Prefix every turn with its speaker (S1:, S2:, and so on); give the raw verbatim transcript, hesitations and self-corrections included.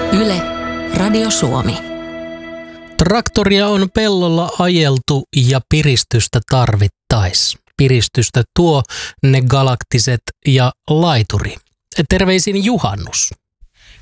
S1: Yle, Radio Suomi.
S2: Traktoria on pellolla ajeltu ja piristystä tarvittais. Piristystä tuo ne galaktiset ja laituri. Terveisin Juhannus.